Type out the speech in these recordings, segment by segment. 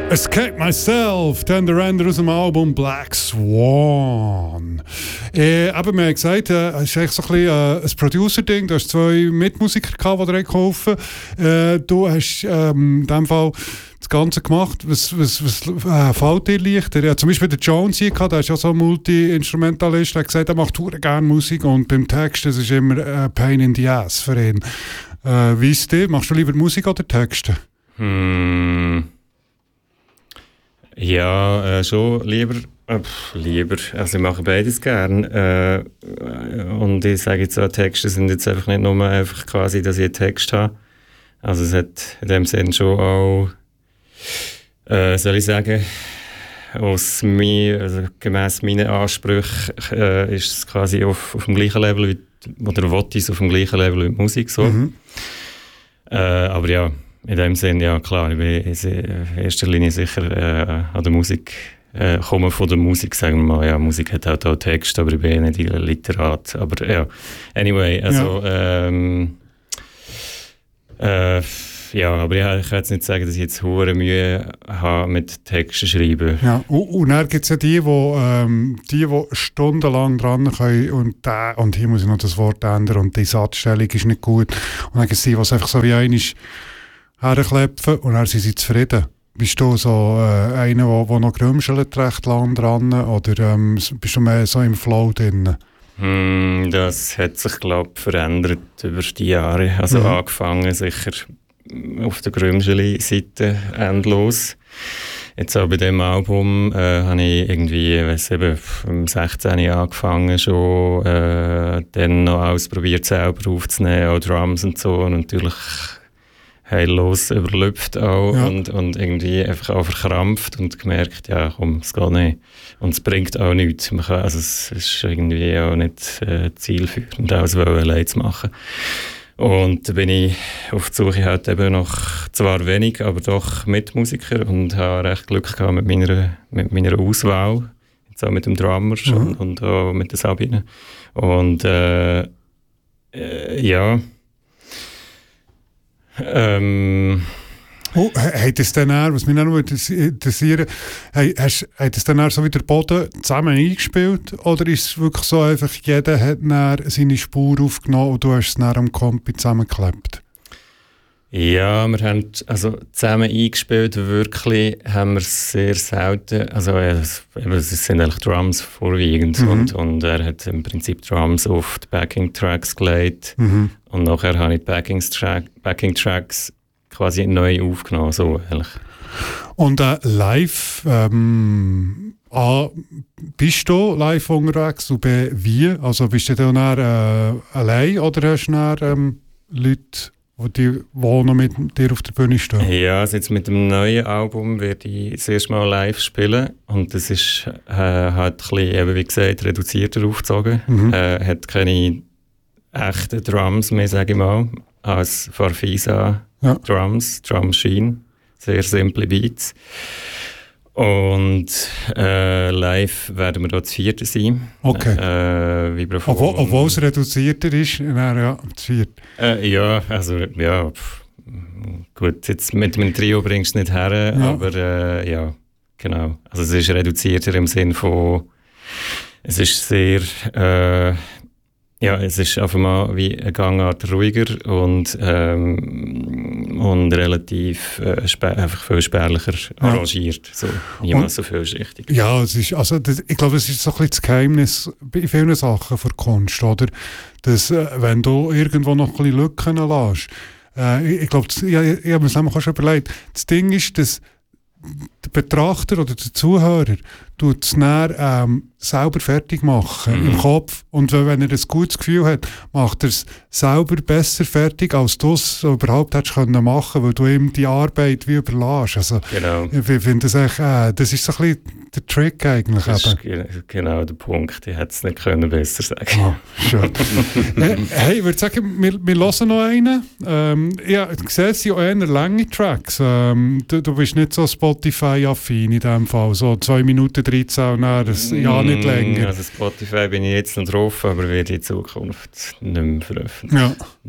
Escape Myself, dann der Render aus dem Album Black Swan. Aber wir haben gesagt, es ist echt so ein bisschen ein Producer-Ding. Du hast 2 Mitmusiker gehabt, die dir geholfen haben. Du hast in diesem Fall das Ganze gemacht. Was fällt dir leichter? Ja, zum Beispiel der Jones hier gehabt, der ist ja so ein Multi-Instrumentalist, der hat gesagt, er macht gerne Musik und beim Text, das ist immer ein Pain in the Ass für ihn. Wie ist es dir? Machst du lieber Musik oder Texte? Ja, schon lieber. Also ich mache beides gern. Und ich sage jetzt auch, Texte sind jetzt einfach nicht nur einfach quasi, dass ich einen Text habe. Also es hat in dem Sinne schon auch, soll ich sagen, gemäss meinen Ansprüchen ist es quasi auf dem gleichen Level, oder will ich es auf dem gleichen Level wie die Musik so. Aber ja, in dem Sinne, ja klar, ich bin in erster Linie sicher an der Musik, komme von der Musik, sagen wir mal. Ja, Musik hat halt auch Text, aber ich bin nicht Literat. Aber ja, anyway, also ja, aber ich kann jetzt nicht sagen, dass ich jetzt hohe Mühe habe mit Texten schreiben. Ja, und dann gibt es ja die stundenlang dran können und hier muss ich noch das Wort ändern und die Satzstellung ist nicht gut. Und dann gibt es die es einfach so wie einmal herklepfen und dann sind sie zufrieden. Bist du so einer, der noch grümschelt recht lang dran oder bist du mehr so im Flow drin? Das hat sich, glaube ich, verändert über die Jahre. Also angefangen sicher auf der Grümscheli-Seite endlos. Jetzt auch bei diesem Album habe ich irgendwie, um 16 Jahre angefangen schon, dann noch ausprobiert selber aufzunehmen, auch Drums und so, und natürlich heillos überlüpft auch und irgendwie einfach auch verkrampft und gemerkt, ja komm, es geht nicht. Und es bringt auch nichts. Es ist irgendwie auch nicht zielführend, alles allein zu machen. Und da bin ich auf der Suche halt eben noch, zwar wenig, aber doch mit Musiker und habe recht Glück gehabt mit meiner Auswahl. Jetzt auch mit dem Drummer und auch mit der Sabine. Und ja. Hat es dann auch, was mich noch interessiert, hat es dann auch so wie der Boden zusammen eingespielt oder ist es wirklich so einfach, jeder hat dann seine Spur aufgenommen und du hast es dann am Kompi zusammengeklebt? Ja, wir haben also zusammen eingespielt, wirklich haben wir sehr selten, also es sind eigentlich Drums vorwiegend und er hat im Prinzip Drums auf die Backing-Tracks gelegt und nachher habe ich die Backing-Tracks quasi neu aufgenommen, so eigentlich. Und live, bist du live unterwegs und wie? Also bist du dann allein oder hast du dann Leute, die noch mit dir auf der Bühne stehen? Ja, also jetzt mit dem neuen Album werde ich das erste Mal live spielen und das ist halt ein bisschen, eben wie gesagt, reduzierter aufgezogen. Hat keine echten Drums mehr, sage ich mal, als Farfisa Drums, Drum Machine, sehr simple Beats. Und live werden wir dort das 4. sein. Okay. Obwohl es reduzierter ist, ja, das 4. Ja, also, ja, gut, jetzt mit einem Trio bringst du es nicht her, aber ja, genau. Also es ist reduzierter im Sinn von, es ist sehr, ja, es ist einfach mal wie eine Gangart ruhiger und relativ einfach viel spärlicher arrangiert. So, niemals so vielschichtig. Ja, es ist, also, ich glaube, das ist so ein bisschen das Geheimnis bei vielen Sachen von Kunst, oder? Dass, wenn du irgendwo noch ein bisschen Lücken lässt, ich glaube, ich habe mir das nämlich auch schon überlegt, das Ding ist, dass der Betrachter oder der Zuhörer tut es dann selber fertig machen im Kopf. Und wenn er ein gutes Gefühl hat, macht er es selber besser fertig, als du es überhaupt hättest können machen, weil du ihm die Arbeit wie überlässt. Also, genau. Ich finde das echt, das ist so ein bisschen der Trick eigentlich. Das ist genau der Punkt. Ich hätte es nicht können besser sagen. Oh, schön. Hey, ich würde sagen, wir hören noch einen. Ja, du siehst ja eher lange Tracks. Du bist nicht so Spotify-affin in diesem Fall. So 2 Minuten 13 und dann das ja nicht länger. Also Spotify bin ich jetzt noch drauf, aber werde in Zukunft nicht mehr veröffentlichen. Ja. Nope.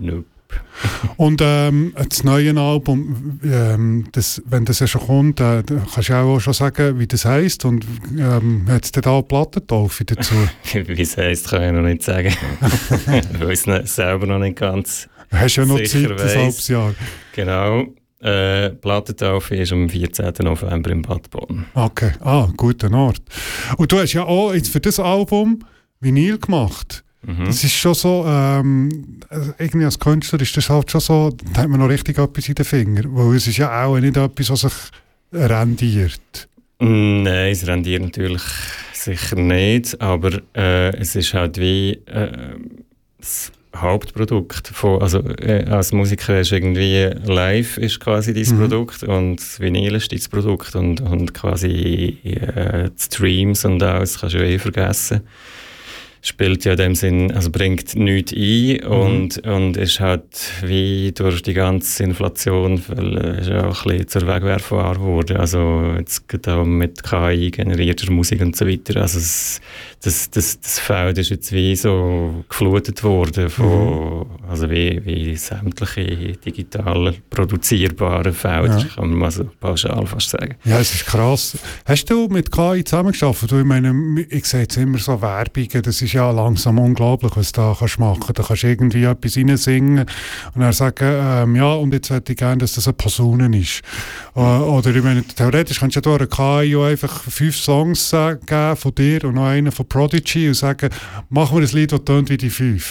Und das neue Album, wenn das ja schon kommt, kannst du auch schon sagen, wie das heisst und hat es da Plattentaufe dazu? Wie es heisst, kann ich noch nicht sagen. Weil ich es selber noch nicht ganz hast ja noch Zeit, ein halbes Jahr. Genau. Plattentaufe ist am 14. November in Bad Bonn. Okay, guter Ort. Und du hast ja auch jetzt für das Album Vinyl gemacht. Das ist schon so, irgendwie als Künstler ist das halt schon so, da hat man noch richtig etwas in den Fingern. Weil es ist ja auch nicht etwas, was sich rendiert. Nein, es rendiert natürlich sicher nicht, aber es ist halt wie das Hauptprodukt. Als Musiker ist irgendwie live ist quasi dein Produkt und Vinyl ist dein Produkt und quasi Streams und alles kannst du vergessen. Spielt ja in dem Sinn, also bringt nichts ein und ist halt wie durch die ganze Inflation ist ja auch ein bisschen zur Wegwerfware geworden. Also jetzt geht auch mit KI generierter Musik und so weiter. Also das Feld ist jetzt wie so geflutet worden von, also wie sämtliche digital produzierbare Felder, kann man mal so pauschal fast sagen. Ja, es ist krass. Hast du mit KI zusammengearbeitet? Ich meine, ich sehe jetzt immer so Werbungen, das ist ja langsam unglaublich, was du da kannst machen kannst. Da kannst du irgendwie etwas reinsingen und dann sagen, ja, und jetzt hätte ich gerne, dass das eine Posaune ist. Oder ich meine, theoretisch kannst du ja durch eine KI einfach 5 Songs geben von dir und noch einen von Prodigy und sagen, machen wir ein Lied, das tönt wie die 5.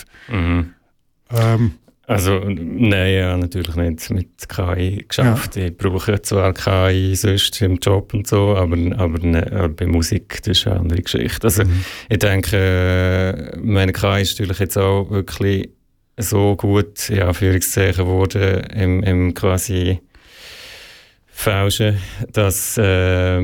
Also, nein, ja, natürlich nicht mit KI geschafft. Ich brauche zwar KI sonst im Job und so, aber bei Musik, das ist eine andere Geschichte. Also, ich denke, meine KI ist natürlich jetzt auch wirklich so gut, ja, Anführungszeichen geworden, im quasi Fälschen, dass halt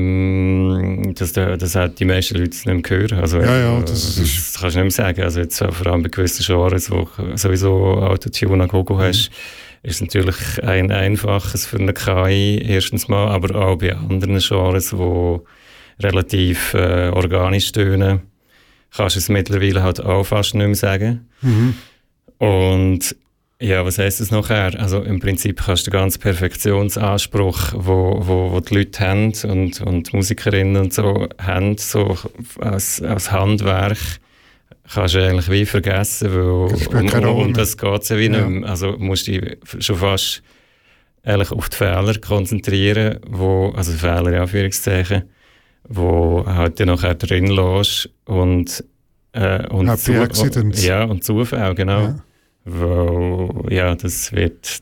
die meisten Leute es nicht mehr hören. Also, das kannst du nicht mehr sagen. Also jetzt vor allem bei gewissen Genres, wo sowieso Autotune an Gogo hast, ist es natürlich ein einfaches für eine KI, erstens mal, aber auch bei anderen Genres, die relativ organisch tönen, kannst du es mittlerweile halt auch fast nicht mehr sagen. Und ja, was heisst das nachher? Also im Prinzip kannst du den ganzen Perfektionsanspruch, wo die Leute haben und Musikerinnen und so haben, so als Handwerk, kannst du eigentlich wie vergessen, weil um das geht es ja wie nicht mehr. Also musst du dich schon fast eigentlich auf die Fehler konzentrieren, also Fehler in Anführungszeichen, wo halt dann nachher drin lässt und Happy Accidents. Ja, und Zufall, genau. Ja. Weil, ja, das wird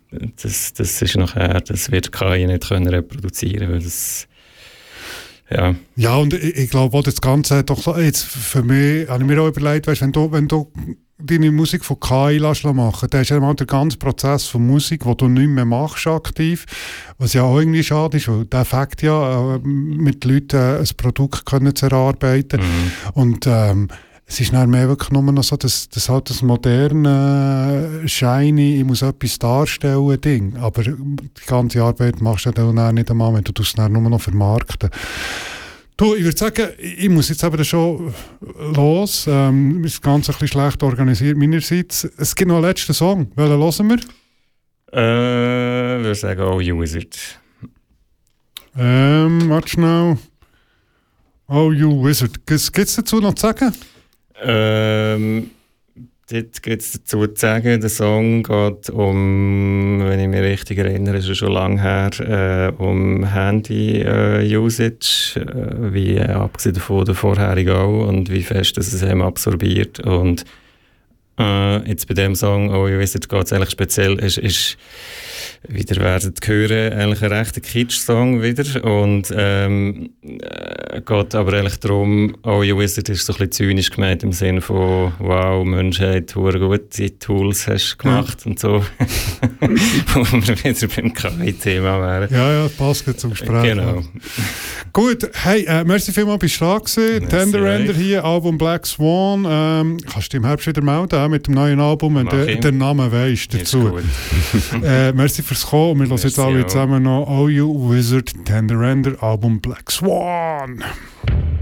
KI nicht können reproduzieren, weil das, ja. Ja, und ich glaube auch, das Ganze hat doch jetzt für mich, habe ich mir auch überlegt, weißt, wenn du deine Musik von KI machen, dann ist ja mal der ganze Prozess von Musik, den du nicht mehr machst aktiv, was ja auch irgendwie schade ist, weil der Effekt ja, mit Leuten ein Produkt können zu erarbeiten. Und es ist dann mehr wirklich nur noch so, dass halt das moderne, shiny, ich muss etwas darstellen Ding. Aber die ganze Arbeit machst du dann nicht einmal, wenn du es dann nur noch vermarkten. Du, ich würde sagen, ich muss jetzt eben schon los. Ist ganz ein bisschen schlecht organisiert meinerseits. Es gibt noch einen letzten Song. Welchen hören wir? Ich würde sagen, Oh You Wizard. Warte schnell. Oh You Wizard. Gibt es dazu noch zu sagen? Dort gibt es dazu zu sagen, der Song geht wenn ich mich richtig erinnere, ist schon lange her, Handy-Usage, wie abgesehen davon der vorherige auch und wie fest das es eben absorbiert. Und jetzt bei dem Song, Oh You Wizard, geht es eigentlich speziell, ist wieder werdet hören, eigentlich ein rechter Kitsch-Song wieder und geht aber eigentlich darum, Oh You Wizard ist so ein bisschen zynisch gemeint im Sinne von wow, Menschheit, hure gute Tools hast gemacht und so, wo wir wieder beim KI-Thema wären. Ja, passt gut zum Gespräch. Genau. Gut, hey, merci vielmals, bist du da gewesen. Tenderender hier, Album Black Swan. Kannst du im Herbst wieder melden mit dem neuen Album, wenn du den Namen weisst dazu. Merci fürs Kommen. Wir hören jetzt alle zusammen noch Oh You Wizard, Tenderender, Album Black Swan.